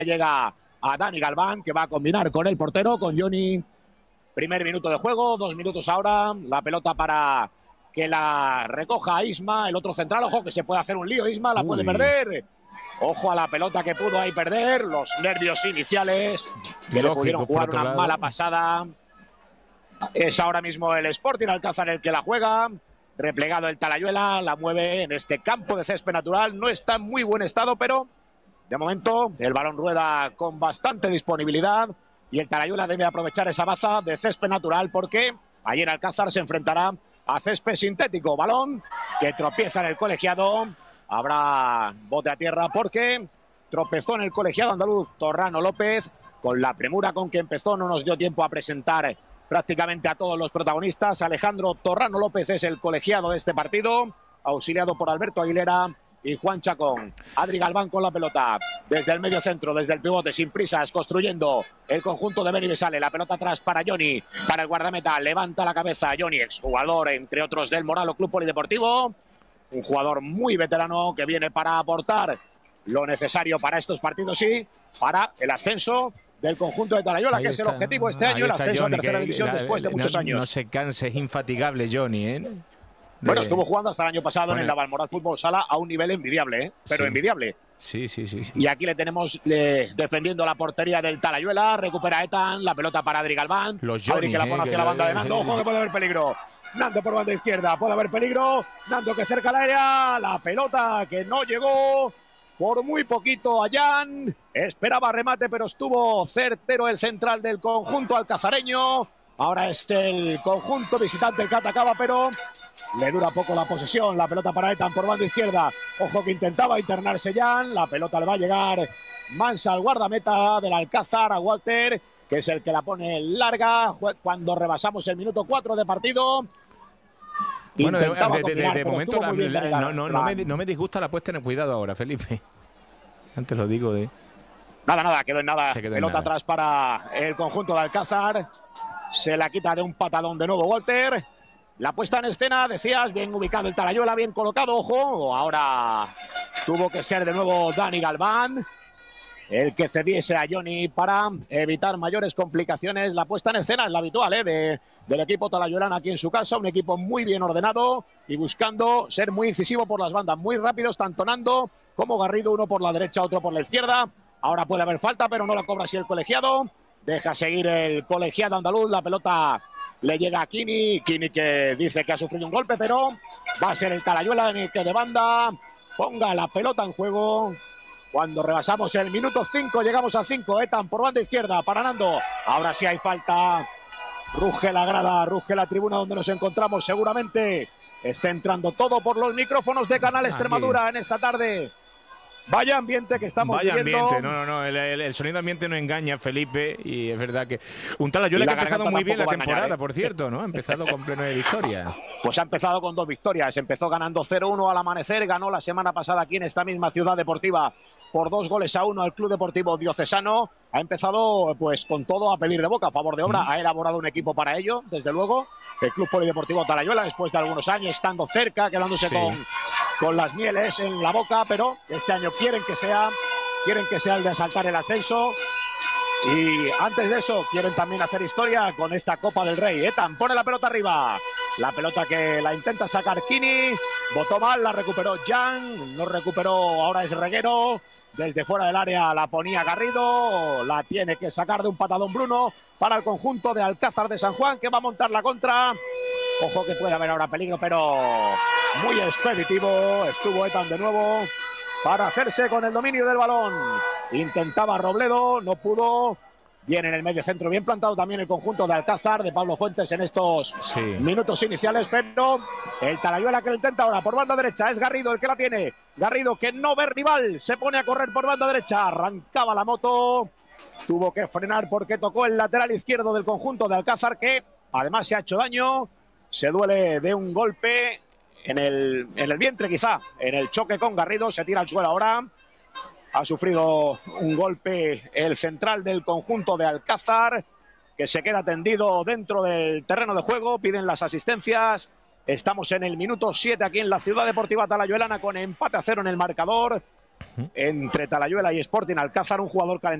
llega a Dani Galván, que va a combinar con el portero, con Johnny. Primer minuto de juego, 2 minutos ahora. La pelota para que la recoja Isma, el otro central. Ojo, que se puede hacer un lío. Isma la puede perder. Ojo a la pelota que pudo ahí perder. Los nervios iniciales que le pudieron jugar una mala pasada. Es ahora mismo el Sporting Alcázar el que la juega. Replegado el Talayuela, la mueve en este campo de césped natural. No está en muy buen estado, pero de momento el balón rueda con bastante disponibilidad. Y el Talayuela debe aprovechar esa baza de césped natural porque ayer Alcázar se enfrentará a césped sintético. Balón que tropieza en el colegiado. Habrá bote a tierra porque tropezó en el colegiado andaluz Torrano López. Con la premura con que empezó no nos dio tiempo a presentar prácticamente a todos los protagonistas. Alejandro Torrano López es el colegiado de este partido, auxiliado por Alberto Aguilera y Juan Chacón. Adri Galván con la pelota desde el medio centro, desde el pivote, sin prisas, construyendo el conjunto de Beni Besale. La pelota atrás para Johnny, para el guardameta, levanta la cabeza Johnny, exjugador entre otros del Moralo Club Polideportivo, un jugador muy veterano que viene para aportar lo necesario para estos partidos y para el ascenso del conjunto de Talayuela, que es el objetivo este año, el ascenso Johnny, a tercera división después de muchos años. No se canse, es infatigable Johnny, ¿eh? Bueno, estuvo jugando hasta el año pasado en el Navalmoral Fútbol Sala a un nivel envidiable, ¿eh? Pero sí, envidiable. Sí. Y aquí le tenemos defendiendo la portería del Talayuela. Recupera Etan, la pelota para Adri Galván. Adri que la pone hacia la banda de Nando. Ojo que puede haber peligro. Nando por banda izquierda, puede haber peligro. Nando que cerca el área. La pelota que no llegó por muy poquito a Jan. Esperaba remate, pero estuvo certero el central del conjunto alcazareño. Ahora es el conjunto visitante el que atacaba, pero le dura poco la posesión. La pelota para Etan por banda izquierda. Ojo que intentaba internarse Jan. La pelota le va a llegar mansa al guardameta del Alcázar, a Walter, que es el que la pone larga cuando rebasamos el minuto 4 de partido. Bueno, de momento no me disgusta la puesta en cuidado ahora, Felipe. Antes lo digo de... Nada, quedó en nada. Pelota atrás para el conjunto de Alcázar. Se la quita de un patadón de nuevo Walter. La puesta en escena, decías, bien ubicado el Talayuela, bien colocado, ojo. Ahora tuvo que ser de nuevo Dani Galván el que cediese a Johnny para evitar mayores complicaciones. La puesta en escena es la habitual del equipo talayuelano aquí en su casa. Un equipo muy bien ordenado y buscando ser muy incisivo por las bandas. Muy rápidos, tanto Nando como Garrido, uno por la derecha, otro por la izquierda. Ahora puede haber falta, pero no la cobra así el colegiado. Deja seguir el colegiado andaluz. La pelota le llega a Kini. Kini que dice que ha sufrido un golpe, pero va a ser el Talayuela en el que de banda ponga la pelota en juego. Cuando rebasamos el minuto 5, llegamos a 5. Etan por banda izquierda para Nando. Ahora sí hay falta. Ruge la grada, ruge la tribuna donde nos encontramos. Seguramente está entrando todo por los micrófonos de Canal Extremadura en esta tarde. Vaya ambiente que estamos viviendo. Ambiente, el sonido ambiente no engaña, Felipe, y es verdad que un Talayuela que ha empezado muy bien la temporada, por cierto, ¿no? Ha empezado con pleno de victoria. Pues ha empezado con 2 victorias, empezó ganando 0-1 al amanecer, ganó la semana pasada aquí en esta misma ciudad deportiva por 2-1 al Club Deportivo Diocesano. Ha empezado pues con todo a pedir de boca, a favor de obra. Ha elaborado un equipo para ello, desde luego. El Club Polideportivo Talayuela, después de algunos años estando cerca, quedándose con las mieles en la boca, pero este año quieren que sea el de asaltar el ascenso. Y antes de eso, quieren también hacer historia con esta Copa del Rey. Etan pone la pelota arriba. La pelota que la intenta sacar Kini. Botó mal, la recuperó Jan. No recuperó, ahora es Reguero. Desde fuera del área la ponía Garrido. La tiene que sacar de un patadón Bruno para el conjunto de Alcázar de San Juan, que va a montar la contra. Ojo que puede haber ahora peligro, pero muy expeditivo. Estuvo Etan de nuevo para hacerse con el dominio del balón. Intentaba Robledo, no pudo. Bien en el medio centro, bien plantado también el conjunto de Alcázar, de Pablo Fuentes en estos minutos iniciales, pero el Talayuela que lo intenta ahora por banda derecha, es Garrido el que la tiene. Garrido que no ve rival, se pone a correr por banda derecha, arrancaba la moto, tuvo que frenar porque tocó el lateral izquierdo del conjunto de Alcázar, que además se ha hecho daño, se duele de un golpe en el vientre quizá, en el choque con Garrido, se tira al suelo ahora. Ha sufrido un golpe el central del conjunto de Alcázar, que se queda tendido dentro del terreno de juego. Piden las asistencias. Estamos en el minuto 7 aquí en la ciudad deportiva talayuelana con empate a 0 en el marcador. entre Talayuela y Sporting Alcázar, un jugador calentado